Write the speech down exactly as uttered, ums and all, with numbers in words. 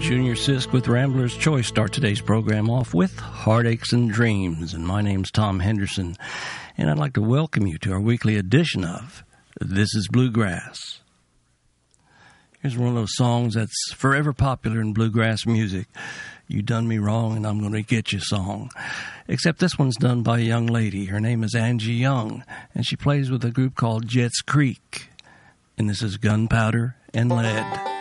Junior Sisk with Rambler's Choice. Start today's program off with Heartaches and Dreams. And my name's Tom Henderson, and I'd like to welcome you to our weekly edition of This is Bluegrass. Here's one of those songs that's forever popular in bluegrass music. You Done Me Wrong and I'm Gonna Get You song. Except this one's done by a young lady. Her name is Angie Young, and she plays with a group called Jets Creek. And this is Gunpowder and Lead.